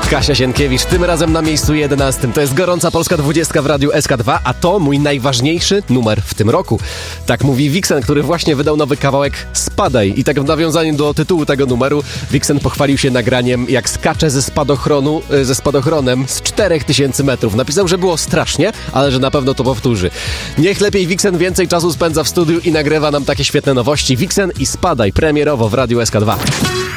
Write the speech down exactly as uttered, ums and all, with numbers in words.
Kasia Sienkiewicz, tym razem na miejscu jedenastym. To jest Gorąca Polska dwudziestka w Radiu S K dwa, a to mój najważniejszy numer w tym roku. Tak mówi Vixen, który właśnie wydał nowy kawałek Spadaj. I tak w nawiązaniu do tytułu tego numeru Vixen pochwalił się nagraniem, jak skacze ze spadochronu, ze spadochronem z czterech tysięcy metrów. Napisał, że było strasznie, ale że na pewno to powtórzy. Niech lepiej Vixen więcej czasu spędza w studiu i nagrywa nam takie świetne nowości. Vixen i Spadaj premierowo w Radiu S K dwa.